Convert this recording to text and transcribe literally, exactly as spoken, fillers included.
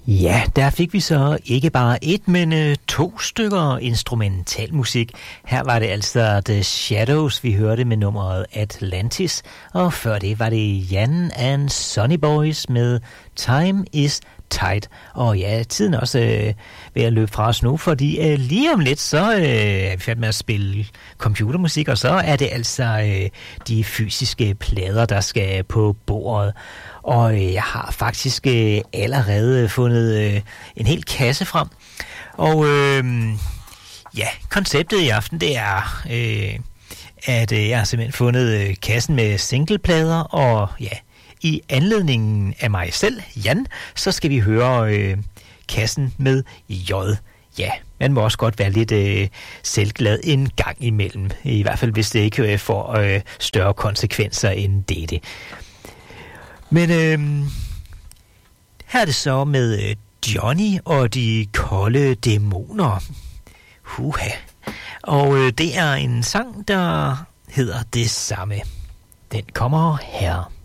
Ja, der fik vi så ikke bare et, men øh, to stykker instrumentalmusik. Her var det altså The Shadows, vi hørte med nummeret Atlantis, og før det var det Jan and Sonny Boys med Time is Tight. Og ja, tiden er også øh, ved at løbe fra os nu, fordi øh, lige om lidt, så øh, er vi færdige med at spille computermusik, og så er det altså øh, de fysiske plader, der skal på bordet. Og øh, jeg har faktisk øh, allerede fundet øh, en hel kasse frem. Og øh, ja, konceptet i aften, det er, øh, at øh, jeg har simpelthen fundet øh, kassen med singleplader, og ja, i anledningen af mig selv, Jan, så skal vi høre øh, kassen med J. Ja, man må også godt være lidt øh, selvglad en gang imellem. I hvert fald, hvis det ikke øh, får øh, større konsekvenser end dette. Men øh, her er det så med øh, Johnny og de kolde dæmoner. Huha. Og øh, det er en sang, der hedder det samme. Den kommer her.